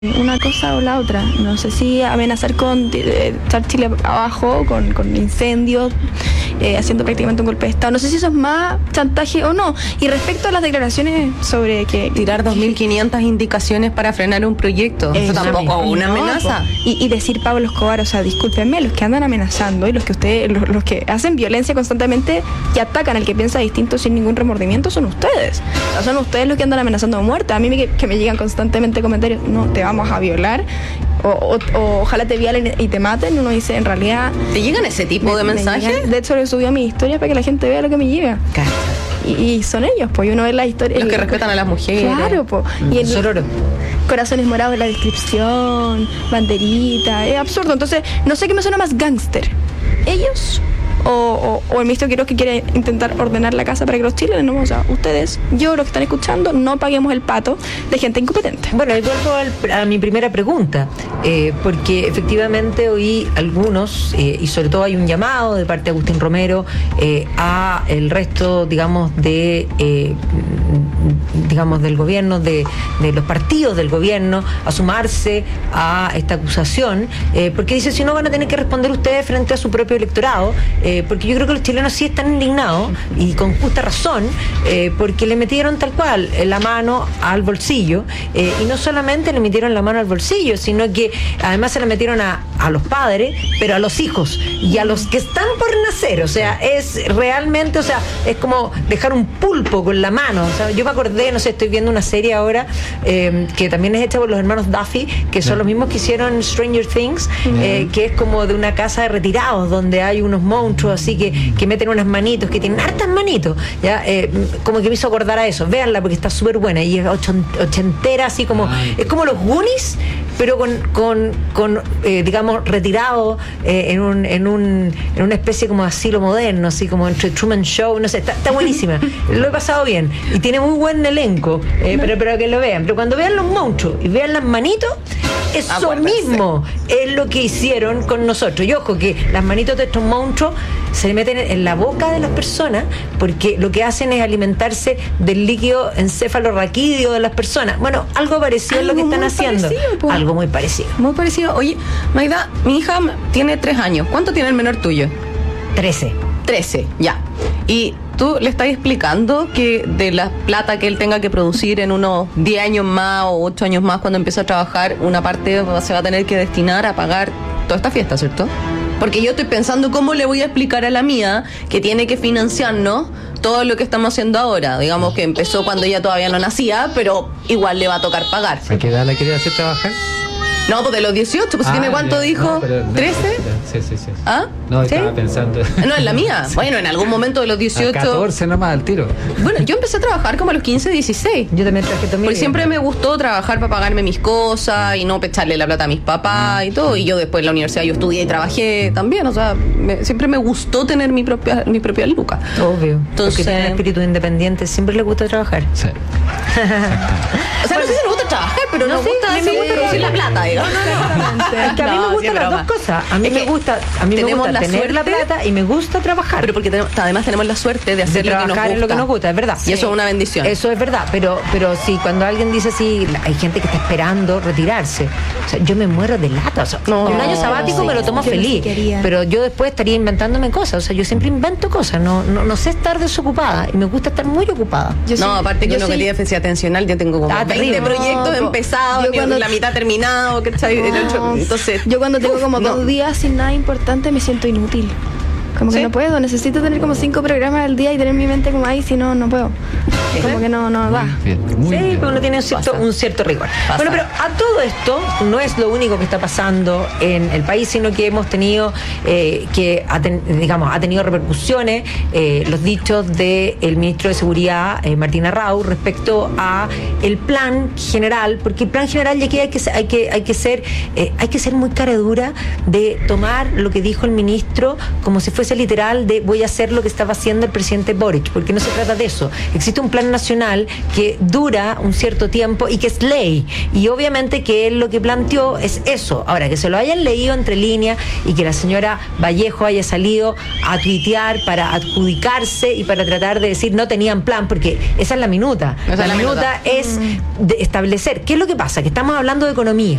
una cosa o la otra. No sé si amenazar con echar Chile abajo, con incendios, haciendo prácticamente un golpe de Estado. No sé si eso es más chantaje o no. Y respecto a las declaraciones sobre que... Tirar 2.500 indicaciones para frenar un proyecto. Eso tampoco es una amenaza. Y decir Pablo Escobar, o sea, discúlpenme, los que andan amenazando y los que hacen violencia constantemente y atacan al que piensa distinto sin ningún remordimiento son ustedes. O sea, son ustedes los que andan amenazando a muerte. A mí que me llegan constantemente comentarios, no, te vamos a violar, o ojalá te violen y te maten. Uno dice, en realidad... ¿Te llegan ese tipo de mensajes? De hecho, lo subí a mi historia para que la gente vea lo que me llega. Y son ellos, pues uno ve la historia. Los que respetan a las mujeres. Claro, pues. Y el Sororo. Corazones morados en la descripción, banderita, es absurdo. Entonces, no sé qué me suena más gángster. ¿Ellos? O el ministro Quiroz, que quiere intentar ordenar la casa para que los chilenos, no, o sea, ustedes, yo, los que están escuchando, no paguemos el pato de gente incompetente. Bueno, y vuelvo a mi primera pregunta, porque efectivamente oí algunos, y sobre todo hay un llamado de parte de Agustín Romero a el resto, digamos, del gobierno, de los partidos del gobierno, a sumarse a esta acusación, porque dice, si no van a tener que responder ustedes frente a su propio electorado, porque yo creo que los chilenos sí están indignados, y con justa razón, porque le metieron tal cual la mano al bolsillo, y no solamente le metieron la mano al bolsillo, sino que además se la metieron a los padres, pero a los hijos y a los que están por nacer. O sea, es realmente, o sea, es como dejar un pulpo con la mano. O sea, yo me acordé, no sé, estoy viendo una serie ahora que también es hecha por los hermanos Duffy, que son los mismos que hicieron Stranger Things, que es como de una casa de retirados donde hay unos monstruos así que meten unas manitos, que tienen hartas manitos, ¿ya? Como que me hizo acordar a eso. Véanla porque está súper buena y es ochentera, así como es como los Goonies, pero con digamos, retirado en una especie como de asilo moderno, así como entre Truman Show, no sé, está buenísima. Lo he pasado bien y tiene muy buen elenco, pero que lo vean. Pero cuando vean los monstruos y vean las manitos, eso mismo es lo que hicieron con nosotros. Y ojo, que las manitos de estos monstruos se meten en la boca de las personas, porque lo que hacen es alimentarse del líquido encefalorraquídeo de las personas. Bueno, algo parecido es lo que están haciendo. Algo muy parecido. Muy parecido. Oye, Maida, mi hija tiene 3 años. ¿Cuánto tiene el menor tuyo? 13, ya. Y tú le estás explicando que de la plata que él tenga que producir en unos 10 años más o 8 años más, cuando empiece a trabajar, una parte se va a tener que destinar a pagar toda esta fiesta, ¿cierto? Porque yo estoy pensando cómo le voy a explicar a la mía que tiene que financiarnos todo lo que estamos haciendo ahora. Digamos que empezó cuando ella todavía no nacía, pero igual le va a tocar pagar. ¿A qué edad la quería hacer trabajar? No, pues de los 18, pues ¿tiene cuánto dijo? No, ¿13? Sí. ¿Ah? No, ¿Sí? estaba pensando. No, en la mía. Bueno, en algún momento de los 18. A 14 nomás al tiro. Bueno, yo empecé a trabajar como a los 15, 16. yo también traje también. Porque siempre me gustó trabajar para pagarme mis cosas y no echarle la plata a mis papás y todo. Y yo después en la universidad yo estudié y trabajé también. O sea, siempre me gustó tener mi propia luca. Obvio. Entonces, los que tienen espíritu independiente siempre les gusta trabajar. Sí. O sea, no sé si nos gusta trabajar, pero nos gusta producir la plata, digamos. Es que a mí me gustan las dos cosas. A mí me gusta tener la plata y me gusta trabajar. Pero porque además tenemos la suerte de hacer trabajar en lo que nos gusta, es verdad. Y eso es una bendición. Eso es verdad, pero sí, cuando alguien dice así, hay gente que está esperando retirarse. O sea, yo me muero de lata. O sea, un año sabático me lo tomo feliz, pero yo después estaría inventándome cosas. O sea, yo siempre invento cosas. No sé estar desocupada y me gusta estar muy ocupada. Aparte que uno que tiene déficit atencional, yo tengo como 20 proyectos empezados, la mitad terminado, ¿cachai? Entonces, yo cuando tengo como 2 días sin nada importante me siento inútil. Como que no puedo, necesito tener como 5 programas al día y tener mi mente como ahí, si no, no puedo. Como que no va. Muy bien. Pero uno tiene un cierto rigor. Bueno, pero a todo esto no es lo único que está pasando en el país, sino que hemos tenido ha tenido repercusiones los dichos del ministro de Seguridad, Martín Arrau, respecto a el plan general, porque el plan general ya que hay que ser muy caredura de tomar lo que dijo el ministro como si fuese consecuencia literal de voy a hacer lo que estaba haciendo el presidente Boric, porque no se trata de eso. Existe un plan nacional que dura un cierto tiempo y que es ley, y obviamente que él lo que planteó es eso. Ahora, que se lo hayan leído entre líneas y que la señora Vallejo haya salido a tuitear para adjudicarse y para tratar de decir no tenían plan, porque esa es la minuta. La minuta es de establecer. ¿Qué es lo que pasa? Que estamos hablando de economía.